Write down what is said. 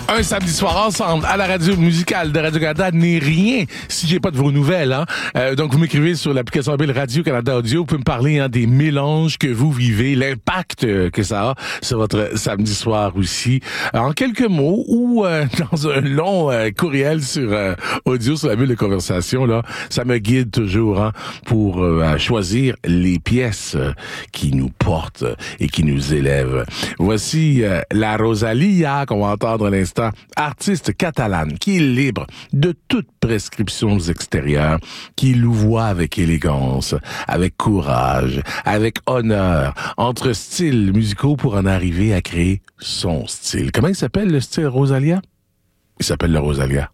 Un samedi soir ensemble à la radio musicale de Radio-Canada n'est rien si j'ai pas de vos nouvelles. Donc, vous m'écrivez sur l'application mobile Radio-Canada Audio. Vous pouvez me parler des mélanges que vous vivez, l'impact que ça a sur votre samedi soir aussi. En quelques mots ou dans un long courriel sur audio sur la bulle de conversation, là, ça me guide toujours pour choisir les pièces qui nous portent et qui nous élèvent. Voici la Rosalia qu'on va entendre à l'instant, artiste catalane qui est libre de toute prescription extérieure, qui louvoie avec élégance, avec courage, avec honneur, entre styles musicaux pour en arriver à créer son style. Comment il s'appelle le style Rosalia? Il s'appelle le Rosalia.